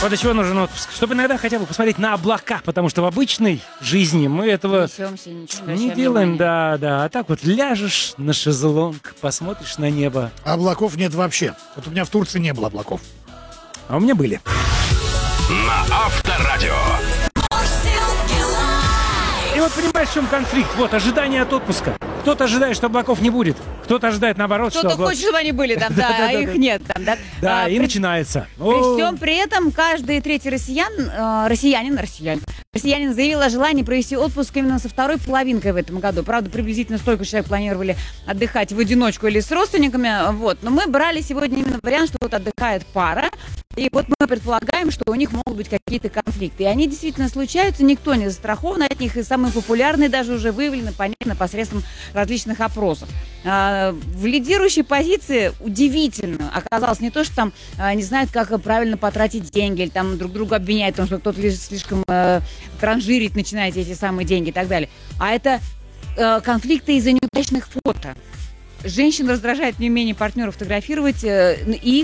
Вот для чего нужен отпуск? Чтобы иногда хотя бы посмотреть на облака, потому что в обычной жизни мы этого Несемся, ничего не делаем, да. А так вот ляжешь на шезлонг, посмотришь на небо. Облаков нет вообще. Вот у меня в Турции не было облаков. А у меня были. На Авторадио. И вот понимаешь, в чем конфликт? Вот ожидание от отпуска. Кто-то ожидает, что облаков не будет. Кто-то ожидает наоборот, что Кто-то облак... хочет, чтобы они были там, да, а их нет там, да. Да, и начинается. При всем при этом каждый третий россиянин заявил о желании провести отпуск именно со второй половинкой в этом году. Правда, приблизительно столько человек планировали отдыхать в одиночку или с родственниками. Вот. Но мы брали сегодня именно вариант, что вот отдыхает пара. И вот мы предполагаем, что у них могут быть какие-то конфликты. И они действительно случаются, никто не застрахован от них. И самые популярные даже уже выявлены, понятно, посредством различных опросов. В лидирующей позиции удивительно оказалось не то, что там не знают, как правильно потратить деньги, или там друг друга обвиняют в том, что кто-то слишком транжирить начинает эти самые деньги и так далее. А это конфликты из-за неудачных фото. Женщин раздражает неумение партнера фотографировать, и их